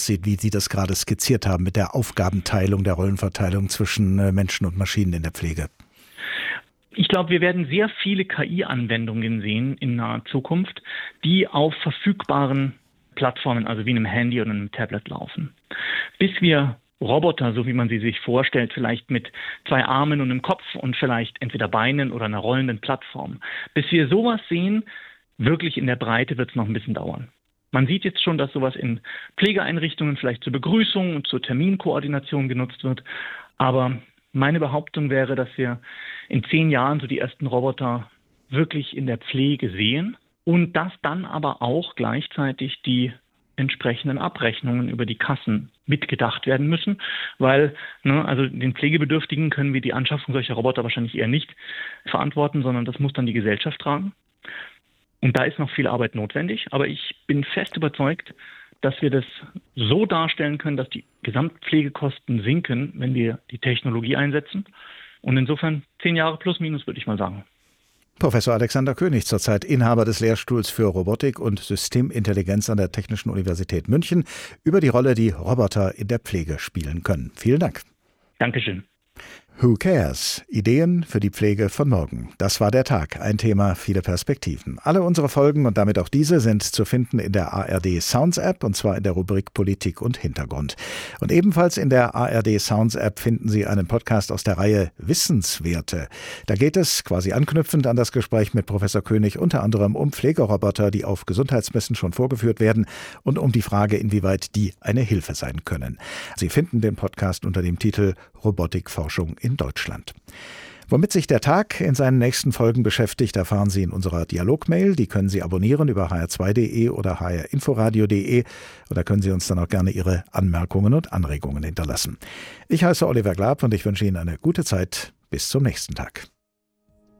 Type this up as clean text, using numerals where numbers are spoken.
aussieht, wie Sie das gerade skizziert haben, mit der Aufgabenteilung, der Rollenverteilung zwischen Menschen und Maschinen in der Pflege? Ich glaube, wir werden sehr viele KI-Anwendungen sehen in naher Zukunft, die auf verfügbaren Plattformen, also wie einem Handy oder einem Tablet laufen. Bis wir Roboter, so wie man sie sich vorstellt, vielleicht mit 2 Armen und einem Kopf und vielleicht entweder Beinen oder einer rollenden Plattform. Bis wir sowas sehen, wirklich in der Breite, wird es noch ein bisschen dauern. Man sieht jetzt schon, dass sowas in Pflegeeinrichtungen vielleicht zur Begrüßung und zur Terminkoordination genutzt wird. Aber meine Behauptung wäre, dass wir in 10 Jahren so die ersten Roboter wirklich in der Pflege sehen und dass dann aber auch gleichzeitig die entsprechenden Abrechnungen über die Kassen mitgedacht werden müssen, weil also den Pflegebedürftigen können wir die Anschaffung solcher Roboter wahrscheinlich eher nicht verantworten, sondern das muss dann die Gesellschaft tragen. Und da ist noch viel Arbeit notwendig, aber ich bin fest überzeugt, dass wir das so darstellen können, dass die Gesamtpflegekosten sinken, wenn wir die Technologie einsetzen. Und insofern 10 Jahre plus minus, würde ich mal sagen. Professor Alexander König, zurzeit Inhaber des Lehrstuhls für Robotik und Systemintelligenz an der Technischen Universität München, über die Rolle, die Roboter in der Pflege spielen können. Vielen Dank. Dankeschön. Who cares? Ideen für die Pflege von morgen. Das war der Tag. Ein Thema, viele Perspektiven. Alle unsere Folgen und damit auch diese sind zu finden in der ARD Sounds App und zwar in der Rubrik Politik und Hintergrund. Und ebenfalls in der ARD Sounds App finden Sie einen Podcast aus der Reihe Wissenswerte. Da geht es, quasi anknüpfend an das Gespräch mit Professor König, unter anderem um Pflegeroboter, die auf Gesundheitsmessen schon vorgeführt werden und um die Frage, inwieweit die eine Hilfe sein können. Sie finden den Podcast unter dem Titel Robotikforschung in Deutschland. Womit sich der Tag in seinen nächsten Folgen beschäftigt, erfahren Sie in unserer Dialogmail. Die können Sie abonnieren über hr2.de oder hrinforadio.de. Und da können Sie uns dann auch gerne Ihre Anmerkungen und Anregungen hinterlassen. Ich heiße Oliver Glab und ich wünsche Ihnen eine gute Zeit. Bis zum nächsten Tag.